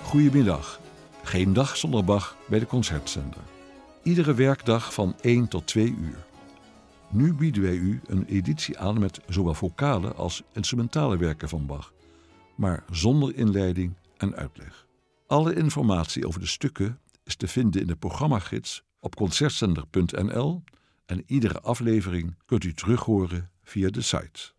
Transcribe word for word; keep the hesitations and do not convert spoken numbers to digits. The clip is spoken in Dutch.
Goedemiddag. Geen dag zonder Bach bij de Concertzender. Iedere werkdag van één tot twee uur. Nu bieden wij u een editie aan met zowel vocale als instrumentale werken van Bach, maar zonder inleiding en uitleg. Alle informatie over de stukken is te vinden in de programmagids op concertzender punt n l en iedere aflevering kunt u terughoren via de site.